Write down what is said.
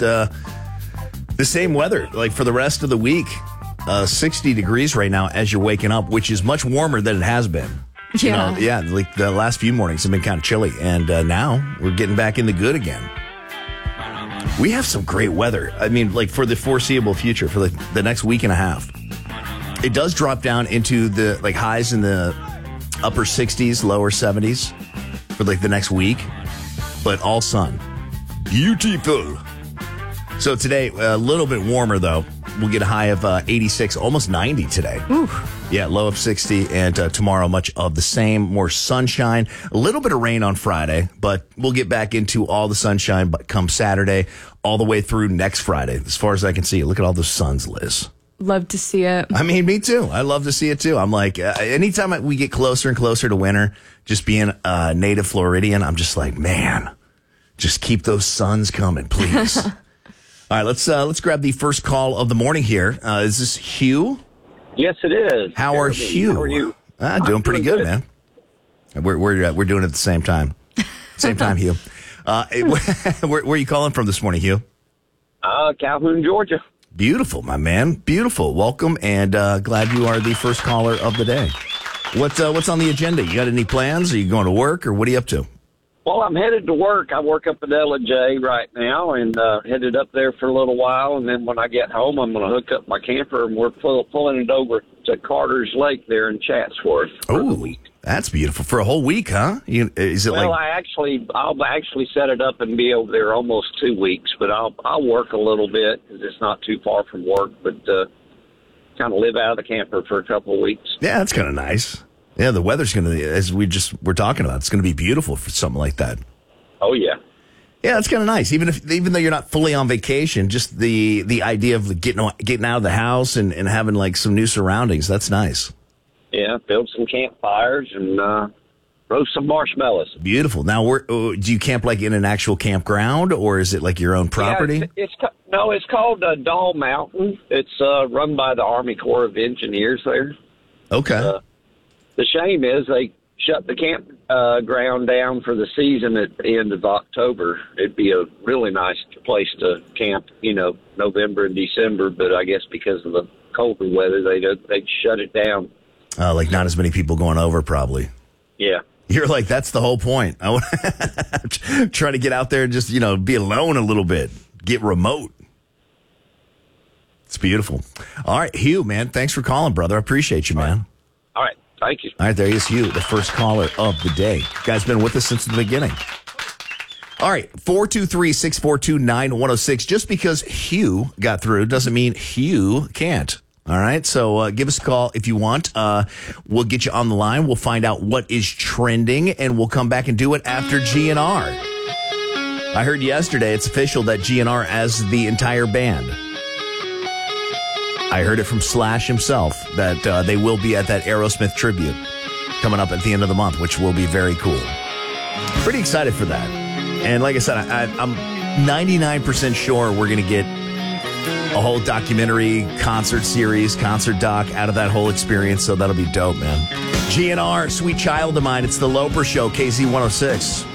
the same weather, like for the rest of the week. 60 degrees right now as you're waking up, which is much warmer than it has been. Yeah. Like the last few mornings have been kind of chilly. And now we're getting back in the good again. We have some great weather. I mean, like for the foreseeable future, for the next week and a half. It does drop down into the like highs in the upper 60s, lower 70s for like the next week, but all sun. Beautiful. So today, a little bit warmer though. We'll get a high of 86, almost 90 today. Ooh. Yeah, low of 60, and tomorrow much of the same. More sunshine, a little bit of rain on Friday, but we'll get back into all the sunshine but come Saturday, all the way through next Friday. As far as I can see, look at all those suns, Liz. Love to see it. I mean, me too. I love to see it too. I'm like, anytime we get closer and closer to winter, just being a native Floridian, I'm just like, man, just keep those suns coming, please. All right, let's grab the first call of the morning here. Is this Hugh? Yes, it is. How are you? How are you? Doing pretty good, man. We're doing it at the same time. Same time, Hugh. Where are you calling from this morning, Hugh? Calhoun, Georgia. Beautiful, my man. Beautiful. Welcome, and glad you are the first caller of the day. What's on the agenda? You got any plans? Are you going to work, or what are you up to? Well, I'm headed to work. I work up at L&J right now, and headed up there for a little while. And then when I get home, I'm going to hook up my camper, and we're pulling it over to Carter's Lake there in Chatsworth. Oh, that's beautiful. For a whole week, huh? I'll actually set it up and be over there almost 2 weeks, but I'll work a little bit because it's not too far from work, but kind of live out of the camper for a couple of weeks. Yeah, that's kind of nice. Yeah, the weather's going to, as we're talking about, it's going to be beautiful for something like that. Oh, yeah. Yeah, that's kind of nice. Even though you're not fully on vacation, just the idea of getting out of the house and having like some new surroundings, that's nice. Yeah, build some campfires and roast some marshmallows. Beautiful. Now, do you camp like in an actual campground, or is it like your own property? Yeah, it's called Doll Mountain. It's run by the Army Corps of Engineers there. Okay. The shame is they shut the campground down for the season at the end of October. It'd be a really nice place to camp, November and December, but I guess because of the colder weather, they'd shut it down. Like not as many people going over, probably. Yeah. You're like, that's the whole point. I want to try to get out there and just, be alone a little bit, get remote. It's beautiful. All right, Hugh, man, thanks for calling, brother. I appreciate you, man. All right. Thank you. All right, there is Hugh, the first caller of the day. You guys been with us since the beginning. All right, 423-642-9106. Just because Hugh got through doesn't mean Hugh can't. All right, so give us a call if you want. We'll get you on the line. We'll find out what is trending, and we'll come back and do it after GNR. I heard yesterday it's official that GNR has the entire band. I heard it from Slash himself that they will be at that Aerosmith tribute coming up at the end of the month, which will be very cool. Pretty excited for that. And like I said, I'm 99% sure we're going to get a whole documentary, concert series, concert doc out of that whole experience, so that'll be dope, man. GNR, Sweet Child of Mine. It's the Loper Show, KZ106.